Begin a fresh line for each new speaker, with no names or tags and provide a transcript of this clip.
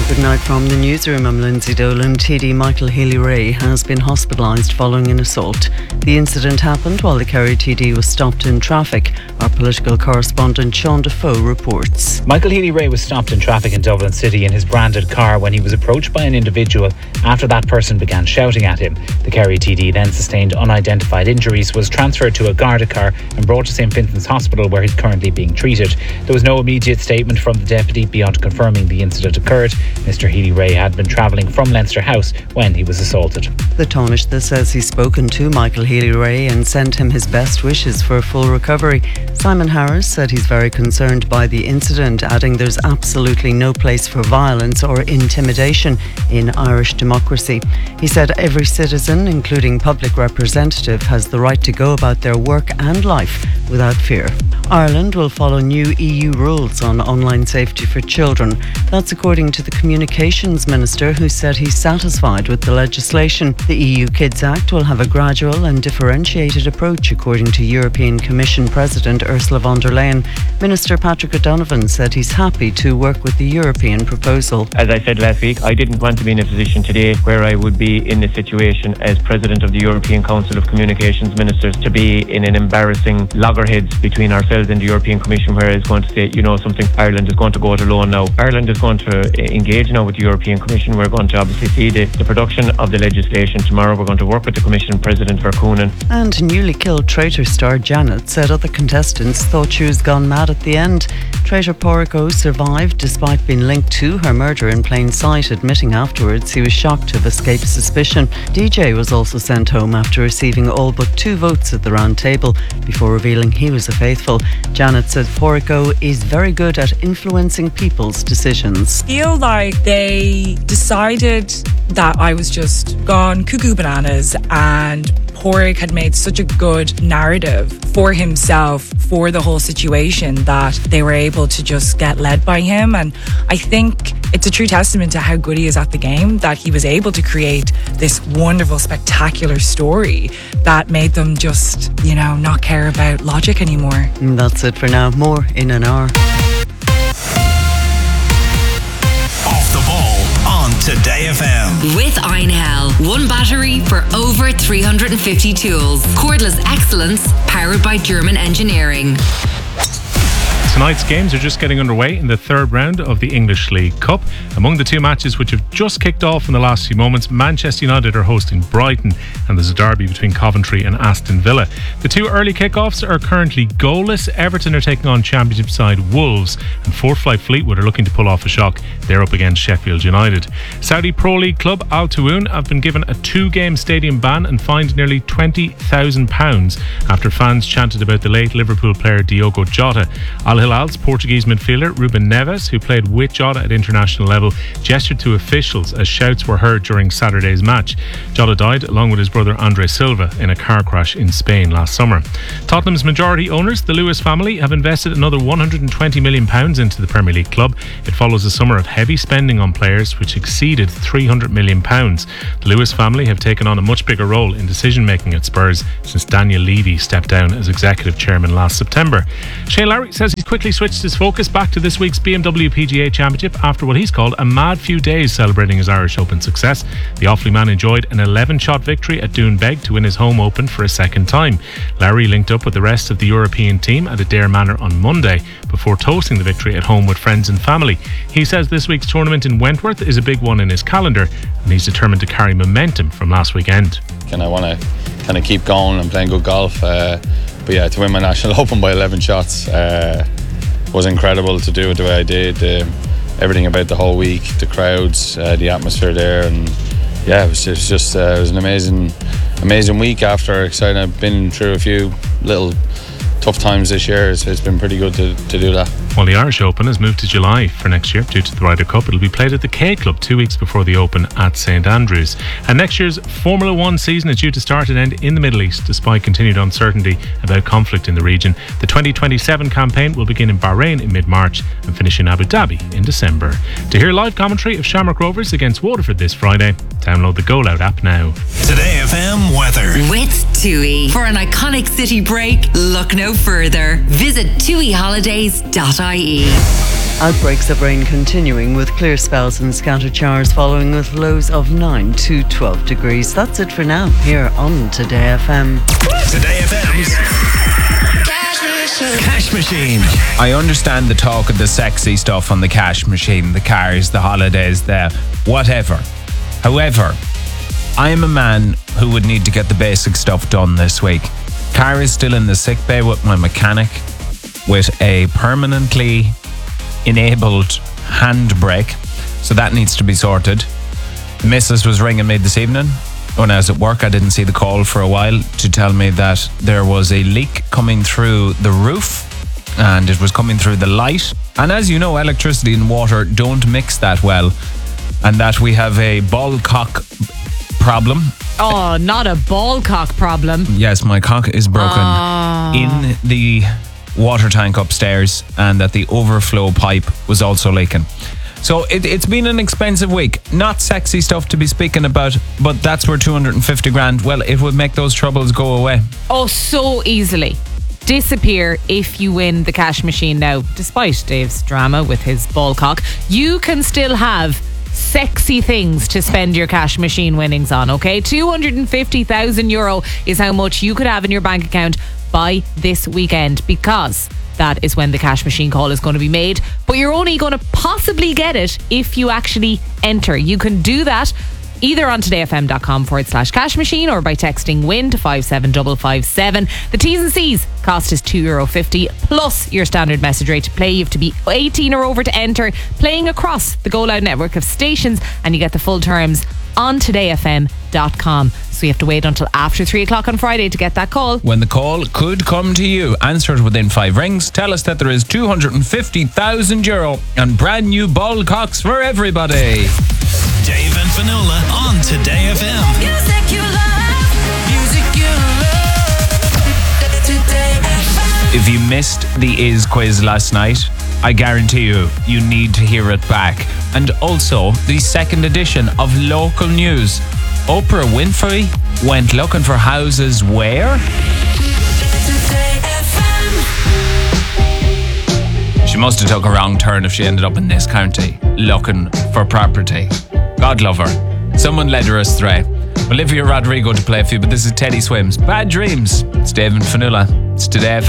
Good night from the newsroom. I'm Lindsay Dolan. TD Michael Healy-Rae has been hospitalised following an assault. The incident happened while the Kerry TD was stopped in traffic. Our political correspondent Sean Defoe reports.
Michael Healy-Rae was stopped in traffic in Dublin City in his branded car when he was approached by an individual after that person began shouting at him. The Kerry TD then sustained unidentified injuries, was transferred to a Garda car and brought to St Vincent's Hospital where he's currently being treated. There was no immediate statement from the deputy beyond confirming the incident occurred. Mr Healy-Rae had been travelling from Leinster House when he was assaulted.
The Taoiseach says he's spoken to Michael Healy-Rae and sent him his best wishes for a full recovery. Simon Harris said he's very concerned by the incident, adding there's absolutely no place for violence or intimidation in Irish democracy. He said every citizen, including public representative, has the right to go about their work and life without fear. Ireland will follow new EU rules on online safety for children. That's according to the Communications Minister, who said he's satisfied with the legislation. The EU Kids Act will have a gradual and differentiated approach, according to European Commission President Ursula von der Leyen. Minister Patrick O'Donovan said he's happy to work with the European proposal.
As I said last week, I didn't want to be in a position today where I would be in a situation as President of the European Council of Communications Ministers to be in an embarrassing loggerheads between ourselves and the European Commission, where it's going to say, you know something, Ireland is going to go it alone now. Ireland is going to engage now with the European Commission. We're going to obviously see the production of the legislation tomorrow. We're going to work with the Commission President Verkunen.
And newly killed Traitor star Janet said other contestants thought she was gone mad at the end. Traitor Porrico survived despite being linked to her murder in plain sight, admitting afterwards he was shocked to have escaped suspicion. DJ was also sent home after receiving all but 2 votes at the round table before revealing he was a faithful. Janet said Porrico is very good at influencing people's decisions.
I feel like they decided that I was just gone cuckoo bananas, and Porrick had made such a good narrative for himself for the whole situation that they were able to just get led by him. And I think it's a true testament to how good he is at the game that he was able to create this wonderful, spectacular story that made them just, not care about logic anymore.
And that's it for now. More in an hour.
Off the ball on Today FM.
With Einhell. One battery for over 350 tools. Cordless excellence powered by German engineering.
Tonight's games are just getting underway in the third round of the English League Cup. Among the 2 matches which have just kicked off in the last few moments, Manchester United are hosting Brighton, and there's a derby between Coventry and Aston Villa. The 2 early kickoffs are currently goalless. Everton are taking on Championship side Wolves, and Fort Flight Fleetwood are looking to pull off a shock. They're up against Sheffield United. Saudi Pro League club Al Tawoun have been given a 2-game stadium ban and fined nearly £20,000 after fans chanted about the late Liverpool player Diogo Jota. Al Hilal's Portuguese midfielder Ruben Neves, who played with Jota at international level, gestured to officials as shouts were heard during Saturday's match. Jota died along with his brother Andre Silva in a car crash in Spain last summer. Tottenham's majority owners, the Lewis family, have invested another £120 million into the Premier League club. It follows a summer of heavy spending on players which exceeded £300 million. The Lewis family have taken on a much bigger role in decision making at Spurs since Daniel Levy stepped down as executive chairman last September. Shane Lowry says he's quickly switched his focus back to this week's BMW PGA Championship after what he's called a mad few days celebrating his Irish Open success. The Offaly man enjoyed an 11-shot victory at Doonbeg to win his home Open for a second time. Lowry linked up with the rest of the European team at Adare Manor on Monday before toasting the victory at home with friends and family. He says this week's tournament in Wentworth is a big one in his calendar, and he's determined to carry momentum from last weekend.
I want to keep going and playing good golf. But yeah, to win my National Open by 11 shots was incredible. To do it the way I did, everything about the whole week, the crowds, the atmosphere there, and yeah, it was an amazing week. After exciting, I've been through a few little tough times this year. It's been pretty good to do that.
Well, the Irish Open has moved to July for next year due to the Ryder Cup. It'll be played at the K Club 2 weeks before the Open at St Andrews. And next year's Formula 1 season is due to start and end in the Middle East despite continued uncertainty about conflict in the region. The 2027 campaign will begin in Bahrain in mid-March and finish in Abu Dhabi in December. To hear live commentary of Shamrock Rovers against Waterford this Friday, download the Go Loud app now.
Today FM weather.
With TUI. For an iconic city break, look no further. Visit TUIHolidays.ie.
Outbreaks of rain continuing with clear spells and scattered showers following with lows of 9 to 12 degrees. That's it for now here on Today FM.
Today FM's Cash Machine.
I understand the talk of the sexy stuff on the cash machine, the cars, the holidays, the whatever. However, I am a man who would need to get the basic stuff done this week. Car is still in the sick bay with my mechanic with a permanently enabled handbrake, so that needs to be sorted. The missus was ringing me this evening when I was at work. I didn't see the call for a while to tell me that there was a leak coming through the roof and it was coming through the light. And as you know, electricity and water don't mix that well, and that we have a ball cock problem.
Oh, not a ball cock problem.
Yes, my cock is broken in the water tank upstairs, and that the overflow pipe was also leaking. So it's been an expensive week. Not sexy stuff to be speaking about, but that's where 250 grand, well, it would make those troubles go away.
Oh, so easily. Disappear if you win the cash machine now. Despite Dave's drama with his ball cock, you can still have sexy things to spend your cash machine winnings on, okay? €250,000 is how much you could have in your bank account by this weekend, because that is when the cash machine call is going to be made. But you're only going to possibly get it if you actually enter. You can do that either on todayfm.com/cash machine or by texting WIN to 57557. The T's and C's cost is €2.50 plus your standard message rate to play. You have to be 18 or over to enter, playing across the Go Loud network of stations, and you get the full terms on todayfm.com. So you have to wait until after 3 o'clock on Friday to get that call.
When the call could come to you, answer it within 5 rings. Tell us that there is €250,000 and brand new ball cocks for everybody.
Dave and Finola on Today FM. Music you love. Music you love. Today FM.
If you missed the Is quiz last night, I guarantee you need to hear it back. And also the second edition of Local News. Oprah Winfrey went looking for houses where? She must have took a wrong turn if she ended up in this county looking for property. God love her. Someone led her astray. Olivia Rodrigo to play for you, but this is Teddy Swims. Bad Dreams. It's Dave and Finola. It's Today FM.